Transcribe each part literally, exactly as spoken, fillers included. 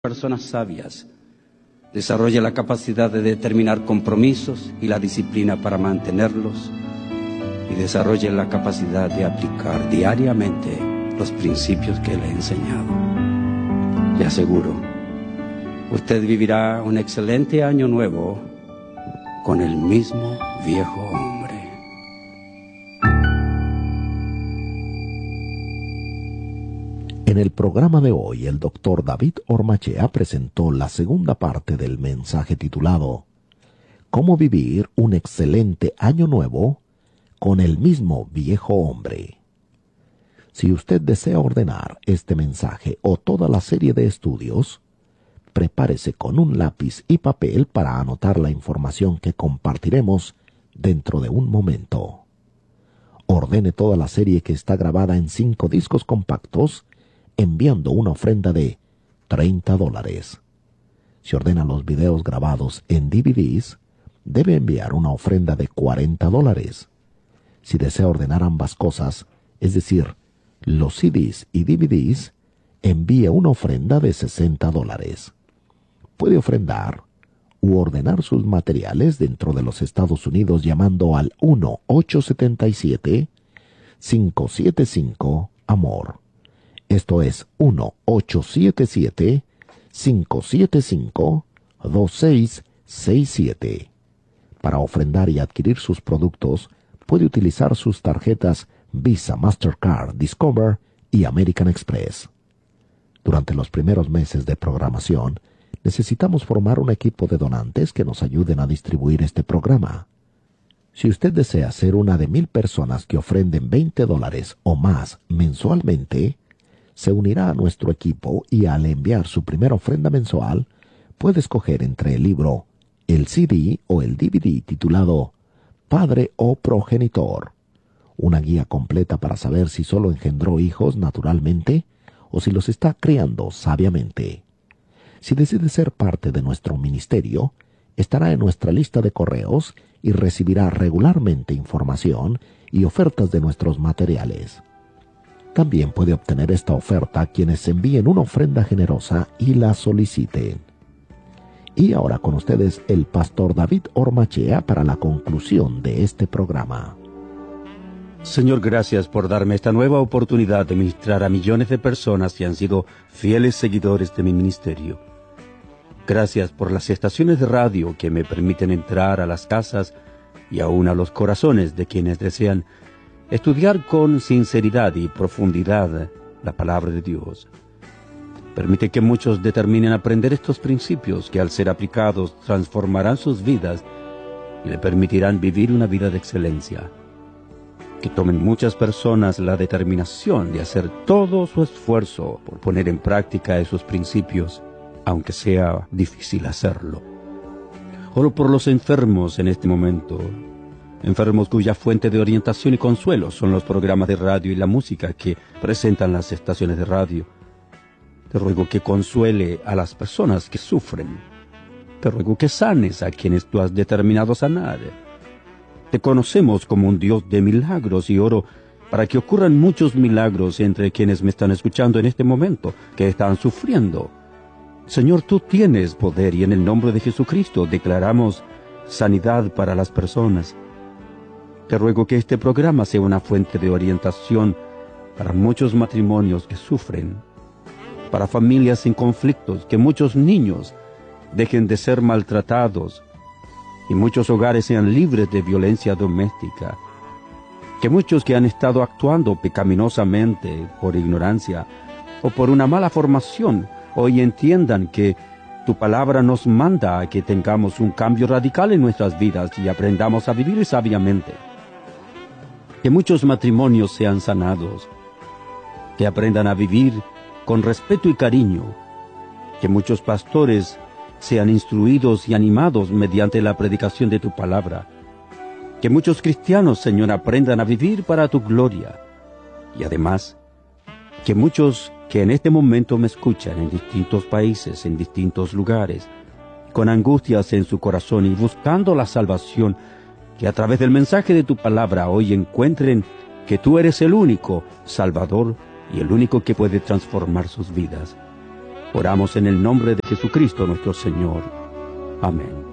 personas sabias. Desarrolle la capacidad de determinar compromisos y la disciplina para mantenerlos. Y desarrolle la capacidad de aplicar diariamente los principios que le he enseñado. Le aseguro, usted vivirá un excelente año nuevo con el mismo viejo hombre. En el programa de hoy, el doctor David Ormachea presentó la segunda parte del mensaje titulado ¿Cómo vivir un excelente año nuevo con el mismo viejo hombre? Si usted desea ordenar este mensaje o toda la serie de estudios, prepárese con un lápiz y papel para anotar la información que compartiremos dentro de un momento. Ordene toda la serie que está grabada en cinco discos compactos enviando una ofrenda de treinta dólares. Si ordena los videos grabados en D V Ds, debe enviar una ofrenda de cuarenta dólares. Si desea ordenar ambas cosas, es decir, los C Ds y D V Ds, envíe una ofrenda de sesenta dólares. Puede ofrendar u ordenar sus materiales dentro de los Estados Unidos llamando al uno ocho siete siete, cinco siete cinco, amor. Esto es uno ocho siete siete, cinco siete cinco, dos seis seis siete. Para ofrendar y adquirir sus productos, puede utilizar sus tarjetas Visa, Mastercard, Discover y American Express. Durante los primeros meses de programación, necesitamos formar un equipo de donantes que nos ayuden a distribuir este programa. Si usted desea ser una de mil personas que ofrenden veinte dólares o más mensualmente, se unirá a nuestro equipo y al enviar su primera ofrenda mensual, puede escoger entre el libro, el C D o el D V D titulado Padre o Progenitor, una guía completa para saber si solo engendró hijos naturalmente o si los está criando sabiamente. Si decide ser parte de nuestro ministerio, estará en nuestra lista de correos y recibirá regularmente información y ofertas de nuestros materiales. También puede obtener esta oferta quienes envíen una ofrenda generosa y la soliciten. Y ahora con ustedes el pastor David Ormachea para la conclusión de este programa. Señor, gracias por darme esta nueva oportunidad de ministrar a millones de personas que han sido fieles seguidores de mi ministerio. Gracias por las estaciones de radio que me permiten entrar a las casas y aún a los corazones de quienes desean estudiar con sinceridad y profundidad la palabra de Dios. Permite que muchos determinen aprender estos principios que al ser aplicados transformarán sus vidas y le permitirán vivir una vida de excelencia. Que tomen muchas personas la determinación de hacer todo su esfuerzo por poner en práctica esos principios, aunque sea difícil hacerlo. Oro por los enfermos en este momento, enfermos cuya fuente de orientación y consuelo son los programas de radio y la música que presentan las estaciones de radio. Te ruego que consuele a las personas que sufren. Te ruego que sanes a quienes tú has determinado sanar. Te conocemos como un Dios de milagros y oro para que ocurran muchos milagros entre quienes me están escuchando en este momento, que están sufriendo. Señor, tú tienes poder y en el nombre de Jesucristo declaramos sanidad para las personas. Te ruego que este programa sea una fuente de orientación para muchos matrimonios que sufren, para familias en conflictos, que muchos niños dejen de ser maltratados y muchos hogares sean libres de violencia doméstica, que muchos que han estado actuando pecaminosamente por ignorancia o por una mala formación hoy entiendan que tu palabra nos manda a que tengamos un cambio radical en nuestras vidas y aprendamos a vivir sabiamente. Que muchos matrimonios sean sanados, que aprendan a vivir con respeto y cariño, que muchos pastores sean instruidos y animados mediante la predicación de tu palabra, que muchos cristianos, Señor, aprendan a vivir para tu gloria, y además, que muchos que en este momento me escuchan en distintos países, en distintos lugares, con angustias en su corazón y buscando la salvación, que a través del mensaje de tu palabra hoy encuentren que tú eres el único Salvador y el único que puede transformar sus vidas. Oramos en el nombre de Jesucristo nuestro Señor. Amén.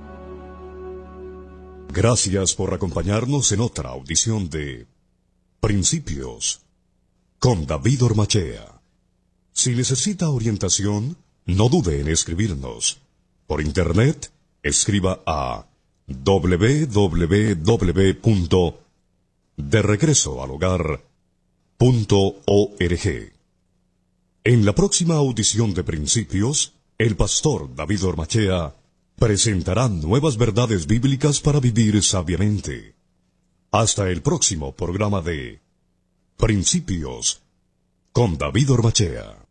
Gracias por acompañarnos en otra audición de Principios con David Ormachea. Si necesita orientación, no dude en escribirnos. Por internet, escriba a doble u doble u doble u punto de regreso al hogar punto org. En la próxima audición de Principios, el pastor David Ormachea presentará nuevas verdades bíblicas para vivir sabiamente. Hasta el próximo programa de Principios con David Ormachea.